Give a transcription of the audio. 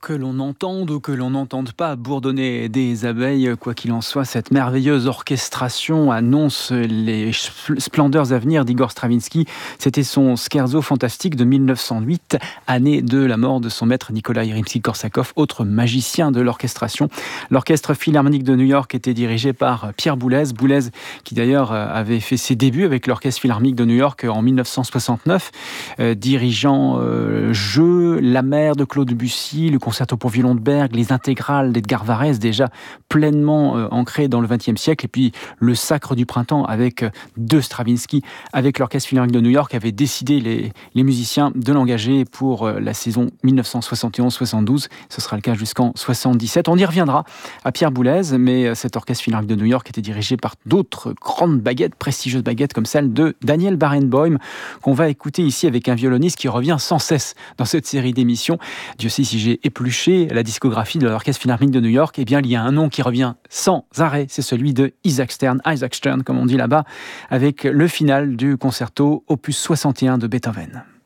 Que l'on entende ou que l'on n'entende pas bourdonner des abeilles, quoi qu'il en soit, cette merveilleuse orchestration annonce les splendeurs à venir d'Igor Stravinsky. C'était son scherzo fantastique de 1908, année de la mort de son maître Nikolai Rimsky-Korsakov, autre magicien de l'orchestration. L'Orchestre Philharmonique de New York était dirigé par Pierre Boulez. Boulez qui d'ailleurs avait fait ses débuts avec l'Orchestre Philharmonique de New York en 1969, dirigeant Jeux, La Mer de Claude Debussy, le concerto pour violon de Berg, les intégrales d'Edgar Varèse, déjà pleinement ancrées dans le XXe siècle, et puis le Sacre du printemps avec de Stravinsky, avec l'Orchestre Philharmonique de New York, avait décidé les musiciens de l'engager pour la saison 1971-72. Ce sera le cas jusqu'en 77. On y reviendra à Pierre Boulez, mais cet Orchestre Philharmonique de New York était dirigé par d'autres grandes baguettes, prestigieuses baguettes comme celle de Daniel Barenboim, qu'on va écouter ici avec un violoniste qui revient sans cesse dans cette série d'émissions. Dieu sait si j'ai épluché la discographie de l'Orchestre Philharmonique de New York, eh bien il y a un nom qui revient sans arrêt, c'est celui de Isaac Stern comme on dit là-bas, avec le final du concerto opus 61 de Beethoven.